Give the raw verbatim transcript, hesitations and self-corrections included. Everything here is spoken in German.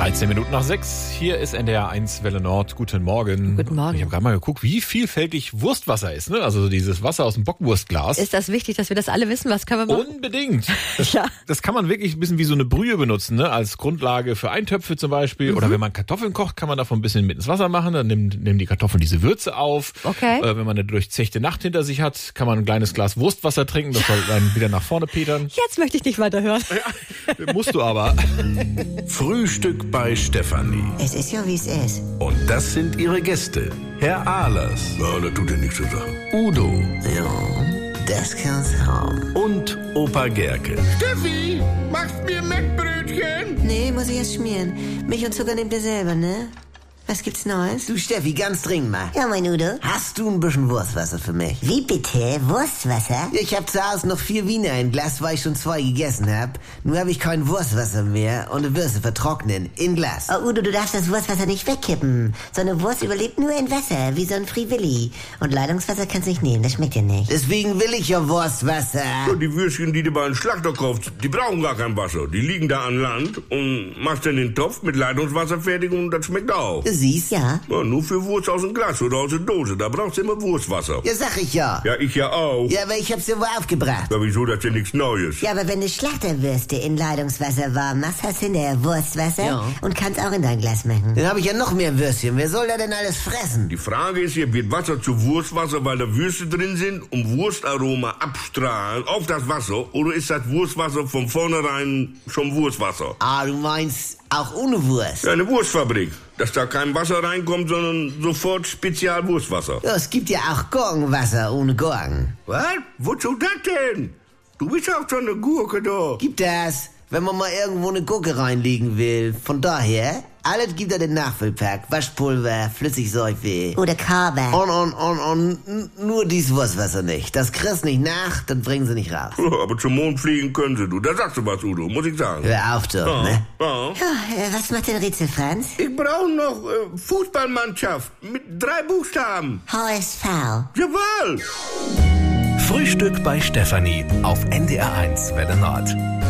dreizehn Minuten nach sechs. Hier ist N D R eins Welle Nord. Guten Morgen. Guten Morgen. Ich habe gerade mal geguckt, wie vielfältig Wurstwasser ist. Ne? Also dieses Wasser aus dem Bockwurstglas. Ist das wichtig, dass wir das alle wissen? Was können wir machen? Unbedingt. Das, Ja. das kann man wirklich ein bisschen wie so eine Brühe benutzen, ne? Als Grundlage für Eintöpfe zum Beispiel. Mhm. Oder wenn man Kartoffeln kocht, kann man davon ein bisschen mit ins Wasser machen. Dann nehmen, nehmen die Kartoffeln diese Würze auf. Okay. Äh, wenn man eine durchzechte Nacht hinter sich hat, kann man ein kleines Glas Wurstwasser trinken. Das soll dann wieder nach vorne petern. Jetzt möchte ich nicht weiterhören. Ja, musst du aber. Frühstück bei Stefanie. Es ist ja, wie es ist. Und das sind ihre Gäste. Herr Ahlers. Ja, das tut ja nichts zu sagen. Udo. Ja, das kann's haben. Und Opa Gerke. Steffi, machst mir Mettbrötchen? Nee, muss ich erst schmieren. Milch und Zucker nehmt ihr selber, ne? Was gibt's Neues? Du Steffi, ganz dringend mal. Ja, mein Udo. Hast du ein bisschen Wurstwasser für mich? Wie bitte? Wurstwasser? Ich hab zu Hause noch vier Wiener im Glas, weil ich schon zwei gegessen hab. Nur habe ich kein Wurstwasser mehr und du wirst es vertrocknen. In Glas. Oh, Udo, du darfst das Wurstwasser nicht wegkippen. So eine Wurst überlebt nur in Wasser, wie so ein Free Willy. Und Leitungswasser kannst du nicht nehmen, das schmeckt dir nicht. Deswegen will ich ja Wurstwasser. Ja, die Würstchen, die du bei einem Schlachter kaufst, die brauchen gar kein Wasser. Die liegen da an Land und machst dann den Topf mit Leitungswasser fertig und das schmeckt auch. Du siehst? Ja. Ja, nur für Wurst aus dem Glas oder aus der Dose, da brauchst du immer Wurstwasser. Ja, sag ich ja. Ja, ich ja auch. Ja, aber ich hab's dir wohl aufgebracht. Ja, wieso, das ist ja nichts Neues. Ja, aber wenn du Schlachterwürste in Leitungswasser warm machst, hast du hinterher Wurstwasser Ja. und kannst auch in dein Glas machen. Dann habe ich ja noch mehr Würstchen. Wer soll da denn alles fressen? Die Frage ist hier, wird Wasser zu Wurstwasser, weil da Würste drin sind und Wurstaroma abstrahlen auf das Wasser, oder ist das Wurstwasser von vornherein schon Wurstwasser? Ah, du meinst auch ohne Wurst? Ja, eine Wurstfabrik. Dass da kein Wasser reinkommt, sondern sofort Spezialwurstwasser. Ja, es gibt ja auch Gurkenwasser ohne Gurken. Was? Wozu das denn? Du bist auch schon eine Gurke da. Gibt das, wenn man mal irgendwo eine Gurke reinlegen will. Von daher, alles gibt da den Nachfüllpack. Waschpulver, Flüssigseife. Oder Körber. Und, und, und, und n- nur dies Wurstwasser nicht. Das kriegst nicht nach, das bringen sie nicht raus. Ja, aber zum Mond fliegen können sie, du. Da sagst du was, Udo, muss ich sagen. Hör auf doch, Ja, ne? ja. Ja, äh, was macht denn Rätsel, Franz? Ich brauche noch äh, Fußballmannschaft mit drei Buchstaben. H S V. Jawohl. Frühstück bei Stefanie auf N D R eins Welle Nord.